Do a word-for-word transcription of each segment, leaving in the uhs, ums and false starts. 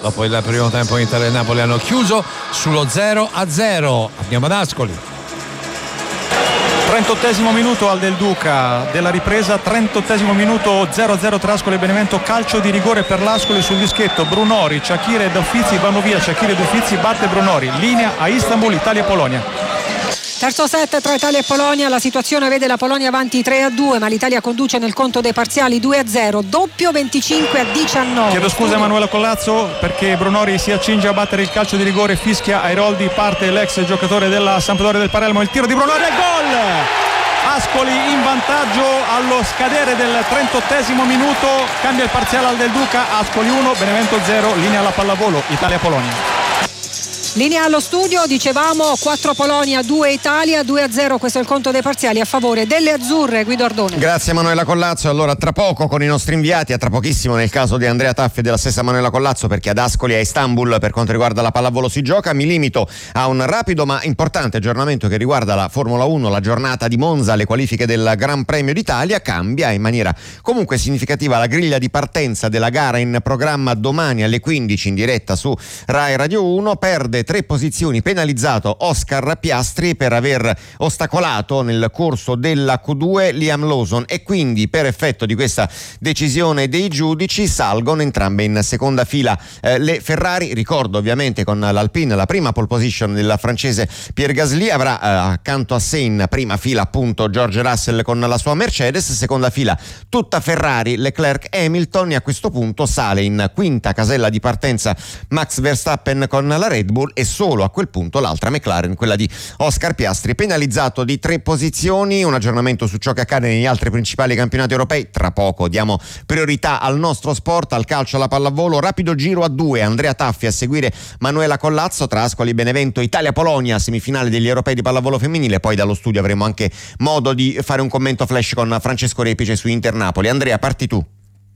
dopo il primo tempo Inter e Napoli hanno chiuso sullo zero a zero. Andiamo ad Ascoli. trentottesimo minuto al Del Duca della ripresa, trentottesimo minuto, zero a zero tra Ascoli e Benevento, calcio di rigore per l'Ascoli sul dischetto. Brunori, Ciachire ed Uffizi vanno via, Ciachire ed Uffizi batte Brunori, linea a Istanbul, Italia-Polonia. Terzo set tra Italia e Polonia, la situazione vede la Polonia avanti tre a due, ma l'Italia conduce nel conto dei parziali due a zero, doppio venticinque a diciannove. Chiedo scusa a Emanuela Collazzo perché Brunori si accinge a battere il calcio di rigore, fischia Airoldi, parte l'ex giocatore della Sampdoria del Palermo, il tiro di Brunori e gol! Ascoli in vantaggio allo scadere del trentottesimo minuto, cambia il parziale al Del Duca, Ascoli uno, Benevento zero, linea alla pallavolo, Italia-Polonia. Linea allo studio, dicevamo quattro Polonia, due Italia, due a zero, questo è il conto dei parziali a favore delle azzurre. Guido Ardone. Grazie Manuela Collazzo. Allora tra poco con i nostri inviati, a tra pochissimo nel caso di Andrea Taffi e della stessa Manuela Collazzo, perché ad Ascoli e a Istanbul per quanto riguarda la pallavolo si gioca. Mi limito a un rapido ma importante aggiornamento che riguarda la Formula uno, la giornata di Monza, le qualifiche del Gran Premio d'Italia. Cambia in maniera comunque significativa la griglia di partenza della gara in programma domani alle quindici in diretta su Rai Radio uno. Perde tre posizioni, penalizzato Oscar Piastri per aver ostacolato nel corso della Q due Liam Lawson, e quindi per effetto di questa decisione dei giudici salgono entrambe in seconda fila eh, le Ferrari. Ricordo ovviamente con l'Alpine la prima pole position della francese Pierre Gasly, avrà eh, accanto a sé in prima fila appunto George Russell con la sua Mercedes, seconda fila tutta Ferrari, Leclerc, Hamilton, e a questo punto sale in quinta casella di partenza Max Verstappen con la Red Bull, e solo a quel punto l'altra McLaren, quella di Oscar Piastri, penalizzato di tre posizioni. Un aggiornamento su ciò che accade negli altri principali campionati europei tra poco. Diamo priorità al nostro sport, al calcio, alla pallavolo. Rapido giro a due, Andrea Taffi a seguire Manuela Collazzo tra Ascoli Benevento, Italia-Polonia, semifinale degli europei di pallavolo femminile. Poi dallo studio avremo anche modo di fare un commento flash con Francesco Repice su Inter Napoli. Andrea, parti tu.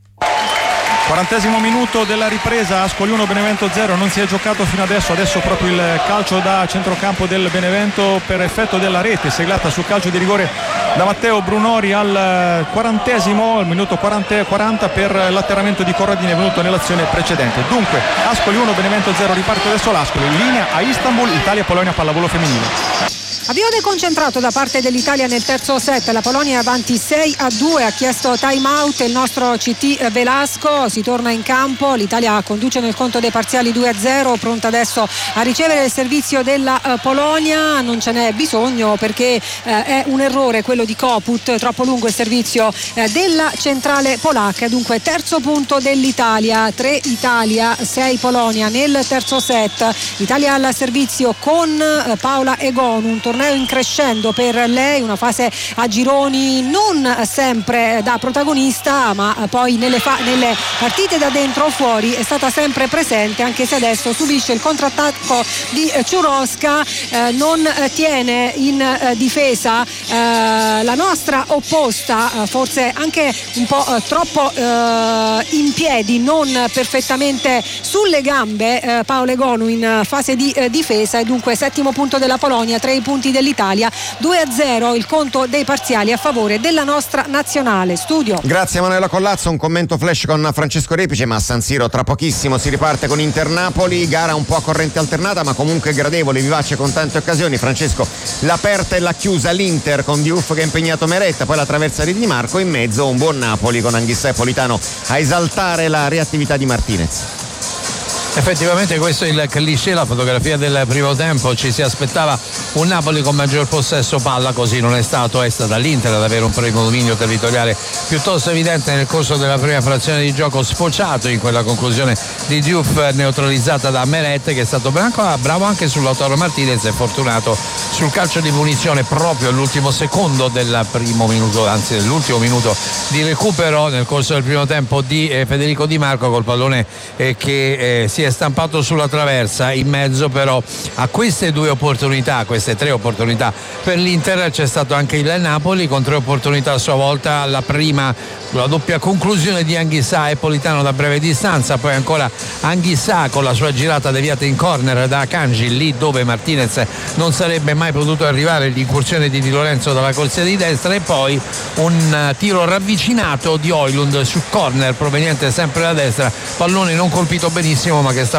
quarantesimo minuto della ripresa, Ascoli uno, Benevento zero, non si è giocato fino adesso, adesso proprio il calcio da centrocampo del Benevento per effetto della rete segnata sul calcio di rigore da Matteo Brunori al quarantesimo, al minuto quaranta, quaranta per l'atterramento di Corradini venuto nell'azione precedente. Dunque Ascoli uno, Benevento zero, riparte adesso l'Ascoli, in linea a Istanbul, Italia-Polonia pallavolo femminile. Avvio deconcentrato da parte dell'Italia nel terzo set, la Polonia è avanti sei a due, ha chiesto time out il nostro C T Velasco, si torna in campo, l'Italia conduce nel conto dei parziali due a zero, pronta adesso a ricevere il servizio della uh, Polonia. Non ce n'è bisogno perché uh, è un errore quello di Koput, troppo lungo il servizio uh, della centrale polacca. Dunque terzo punto dell'Italia, tre Italia, sei Polonia nel terzo set. Italia al servizio con uh, Paola Egonu, un torneo in crescendo per lei, una fase a gironi non sempre da protagonista, ma poi nelle, fa- nelle partite da dentro o fuori è stata sempre presente, anche se adesso subisce il contrattacco di Ciurosca, eh, non tiene in eh, difesa eh, la nostra opposta, eh, forse anche un po' eh, troppo eh, in piedi, non perfettamente sulle gambe, eh, Paola Egonu in fase di eh, difesa, e dunque settimo punto della Polonia, tre i punti dell'Italia, due a zero il conto dei parziali a favore della nostra nazionale. Studio. Grazie Manuela Collazzo, un commento flash con Francesco Repice, ma a San Siro tra pochissimo si riparte con Inter Napoli, gara un po' a corrente alternata ma comunque gradevole, vivace con tante occasioni. Francesco, l'aperta e la chiusa l'Inter con Diouf che ha impegnato Meretta, poi la traversa di Di Marco, in mezzo un buon Napoli con Anghissà e Politano a esaltare la reattività di Martinez. Effettivamente questo è il cliché, la fotografia del primo tempo, ci si aspettava un Napoli con maggior possesso palla, così non è stato, è stata l'Inter ad avere un primo dominio territoriale piuttosto evidente nel corso della prima frazione di gioco, sfociato in quella conclusione di Diouf neutralizzata da Meret, che è stato bravo anche sull'Autaro Martinez e fortunato sul calcio di punizione proprio all'ultimo secondo del primo minuto, anzi dell'ultimo minuto di recupero nel corso del primo tempo di eh, Federico Di Marco, col pallone eh, che eh, si è stampato sulla traversa. In mezzo però a queste due opportunità, queste tre opportunità per l'Inter, c'è stato anche il Napoli con tre opportunità a sua volta, la prima la doppia conclusione di Anghissà e Politano da breve distanza, poi ancora Anghissà con la sua girata deviata in corner da Akanji, lì dove Martinez non sarebbe mai potuto arrivare, l'incursione di Di Lorenzo dalla corsia di destra, e poi un tiro ravvicinato di Højlund su corner proveniente sempre da destra, pallone non colpito benissimo ma che sta